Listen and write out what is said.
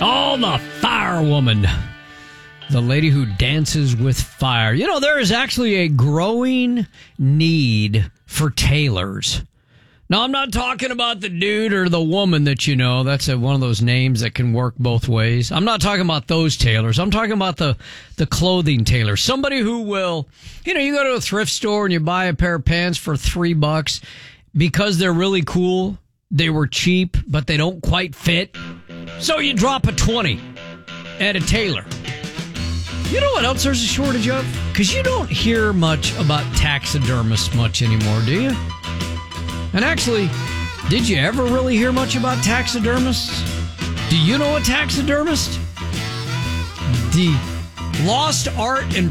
Oh, the fire woman. The lady who dances with fire. You know, there is actually a growing need for tailors. Now, I'm not talking about the dude or the woman that you know. That's one of those names that can work both ways. I'm not talking about those tailors. I'm talking about the clothing tailor. Somebody who will, you go to a thrift store and you buy a pair of pants for $3 because they're really cool. They were cheap, but they don't quite fit. So you drop a 20 at a tailor. You know what else there's a shortage of? Because you don't hear much about taxidermists much anymore, do you? And actually, did you ever really hear much about taxidermists? Do you know a taxidermist? The lost art and